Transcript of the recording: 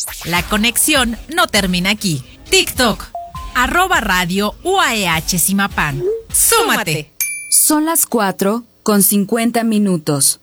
La conexión no termina aquí. TikTok, @Radio UAEH Zimapán. ¡Súmate! Son las 4:50.